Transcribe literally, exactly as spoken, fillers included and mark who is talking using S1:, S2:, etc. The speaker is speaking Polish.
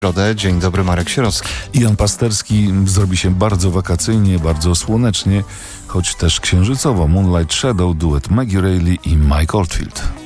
S1: Środę. Dzień dobry, Marek Sierocki.
S2: Jan Pasterski. Zrobi się bardzo wakacyjnie, bardzo słonecznie, choć też księżycowo. Moonlight Shadow, duet Maggie Reilly i Mike Oldfield.